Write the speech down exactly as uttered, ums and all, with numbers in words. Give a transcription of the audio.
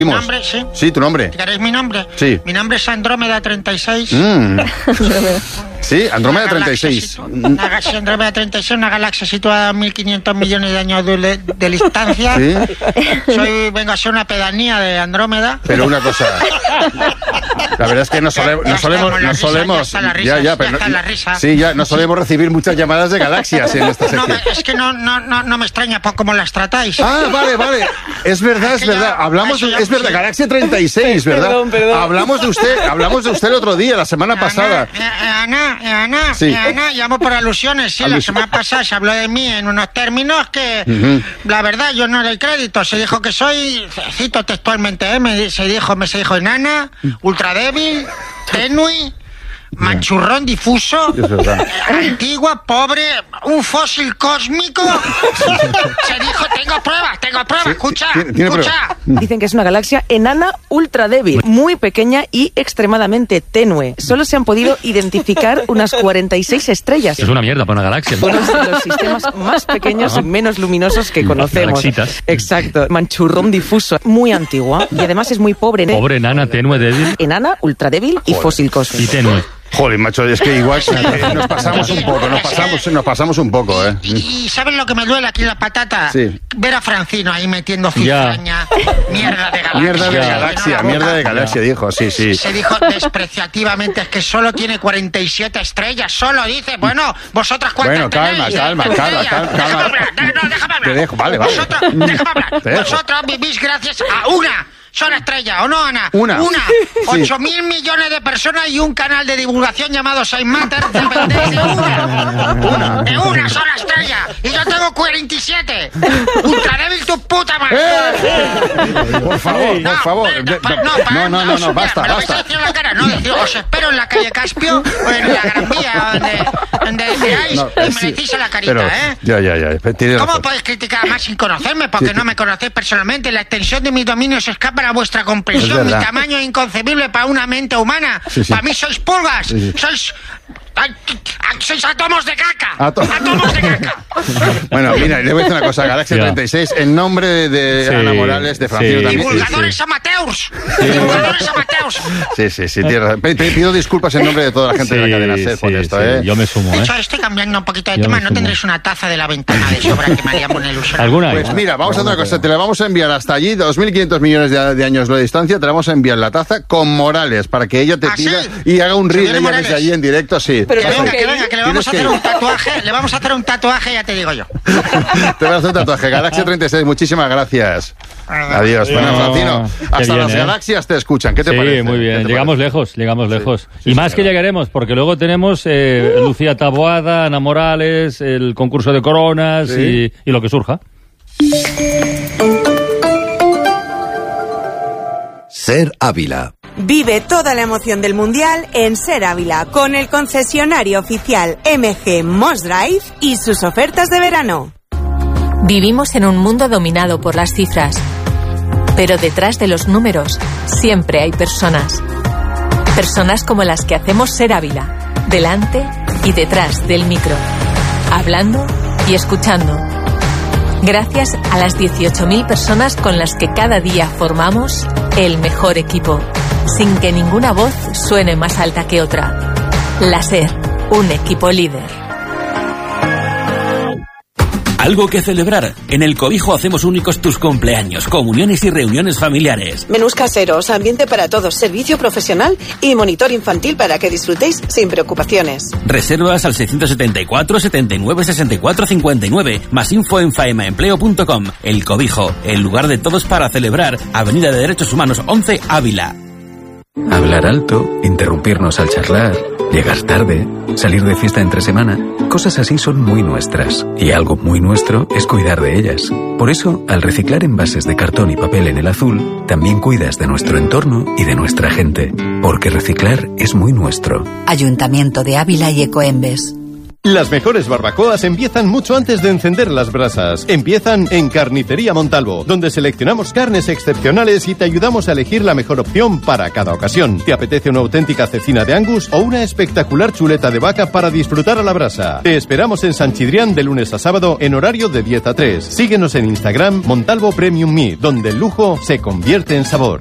Nombre, sí. Sí, tu nombre. ¿Queréis mi nombre? Sí. Mi nombre es Andrómeda treinta y seis. Mm. Sí, Andrómeda treinta y seis. Una galaxia Andrómeda treinta y seis, una galaxia situada a mil quinientos millones de años de, de distancia. ¿Sí? Soy, vengo a ser una pedanía de Andrómeda. Pero una cosa. La verdad es que no solemos, no solemos, no solemos. Ya, ya, pero no, sí, ya, no solemos recibir muchas llamadas de galaxias en esta sección. No, es que no, no, no, no me extraña por cómo las tratáis. Ah, vale, vale. Es verdad, es, es verdad. Ya, hablamos, de, es verdad, Galaxia treinta y seis, ¿verdad? Perdón, perdón. Hablamos de usted, hablamos de usted el otro día, la semana Ana, pasada. Ana, Ana, sí. Ana, llamo por alusiones, sí, Alus... la semana pasada se habló de mí en unos términos que, uh-huh. la verdad, yo no doy crédito. Se dijo que soy, cito textualmente, ¿eh? me, se dijo, me se dijo enana, ultradébil, tenue, manchurrón difuso, antigua, pobre, un fósil cósmico. Se dijo, tengo pruebas, tengo pruebas, sí, escucha, ¿tiene, tiene escucha. Prueba? Dicen que es una galaxia enana ultra débil, muy pequeña y extremadamente tenue. Solo se han podido identificar unas cuarenta y seis estrellas. Es una mierda para una galaxia. Uno de los sistemas más pequeños y menos luminosos que conocemos. Galaxitas. Exacto. Manchurrón difuso, muy antigua y además es muy pobre. Pobre, enana, tenue, débil. Enana, ultra débil y Joder. Fósil cósmico. Y tenue. Joder, macho, es que igual eh, nos pasamos un poco, nos pasamos, nos pasamos un poco, ¿eh? ¿Y, y sabes lo que me duele aquí la patata? Sí. Ver a Francino ahí metiendo cizraña, mierda de galaxia. Mierda de ya. galaxia, mierda de galaxia, dijo, sí, sí. Se dijo despreciativamente, es que solo tiene cuarenta y siete estrellas, solo dice, bueno, vosotras cuántas Bueno, calma, tenéis? calma, calma, calma, Déjame calma. hablar, no, déjame hablar. Te dejo, vale, vale. Vosotros, déjame hablar. Te dejo. Vosotros vivís gracias a una sola estrella, ¿o no, Ana? Una. Una. Sí. Ocho mil millones de personas y un canal de divulgación llamado Saint Matter dependéis de una. Una. De una sola estrella. Y yo tengo cuarenta y siete. Ultra débil tu puta madre. ¡Eh! Por favor, No, por favor. pero, pa- No, pa- no, no, no, basta, me lo vais a basta. decir en la cara. No, decir, os espero en la calle Caspio o en la Gran Vía, donde, donde queráis, No, y eh, me sí, decís a la carita, pero, ¿eh? Ya, ya, ya. Tiene ¿Cómo razón. podéis criticar más sin conocerme? Porque Sí, no me conocéis personalmente. La extensión de mi dominio se escapa a vuestra comprensión. Es Mi verdad. tamaño es inconcebible para una mente humana. Sí, sí. Para mí sois pulgas. Sí, sí. Sois... ay, sois átomos de caca. Ato- Átomos de caca. Bueno, mira, le voy a decir una cosa. Galaxia Ya. treinta y seis, en nombre de, de Sí, Ana Morales, de Francino sí. también. Divulgadores Sí, amateurs. Divulgadores amateurs. sí, sí, sí, tiene razón. Pe- pe- Pido disculpas en nombre de toda la gente de la cadena SER por sí, esto, sí. ¿eh? Yo me sumo, De ¿eh? hecho, estoy cambiando un poquito de Yo tema. me ¿No sumo. tendréis una taza de la ventana de sobra que me haría poner ilusión? ¿Alguna? Pues mira, vamos a hacer una cosa, te la vamos a enviar hasta allí, dos mil quinientos millones de, de años de distancia, te la vamos a enviar la taza con Morales, para que ella te ¿Ah, pida sí? y haga un ¿Se reel viene ella Morales? desde allí en directo, sí. Pero Que tengo venga, que que ir. venga, que le vamos a Tienes hacer que un ir. tatuaje. Le vamos a hacer un tatuaje, ya te digo yo. Te voy a hacer un tatuaje. Galaxia treinta y seis, muchísimas gracias. Adiós. Bueno, No, Francino, qué hasta bien, las ¿eh? galaxias te escuchan. ¿Qué te Sí, parece? muy ¿Qué bien. te Llegamos parece? lejos, llegamos Sí. lejos. Sí, y más señora. que llegaremos, porque luego tenemos eh, Lucía Taboada, Ana Morales, el concurso de coronas Sí. y, y lo que surja. Ser Ávila. Vive toda la emoción del Mundial en Ser Ávila con el concesionario oficial M G Moss Drive y sus ofertas de verano. Vivimos en un mundo dominado por las cifras, pero detrás de los números siempre hay personas. Personas como las que hacemos Ser Ávila, delante y detrás del micro, hablando y escuchando. Gracias a las dieciocho mil personas con las que cada día formamos el mejor equipo, sin que ninguna voz suene más alta que otra. La SER, un equipo líder. Algo que celebrar. En El Cobijo hacemos únicos tus cumpleaños, comuniones y reuniones familiares. Menús caseros, ambiente para todos, servicio profesional y monitor infantil para que disfrutéis sin preocupaciones. Reservas al seiscientos setenta y cuatro, setenta y nueve, sesenta y cuatro, cincuenta y nueve. Más info en faemaempleo punto com. El Cobijo, el lugar de todos para celebrar. Avenida de Derechos Humanos once, Ávila. Hablar alto, interrumpirnos al charlar, llegar tarde, salir de fiesta entre semana, cosas así son muy nuestras. Y algo muy nuestro es cuidar de ellas. Por eso, al reciclar envases de cartón y papel en el azul, también cuidas de nuestro entorno y de nuestra gente. Porque reciclar es muy nuestro. Ayuntamiento de Ávila y Ecoembes. Las mejores barbacoas empiezan mucho antes de encender las brasas. Empiezan en Carnicería Montalvo, donde seleccionamos carnes excepcionales y te ayudamos a elegir la mejor opción para cada ocasión. ¿Te apetece una auténtica cecina de Angus o una espectacular chuleta de vaca para disfrutar a la brasa? Te esperamos en San Chidrián de lunes a sábado en horario de diez a tres. Síguenos en Instagram Montalvo Premium Meat, donde el lujo se convierte en sabor.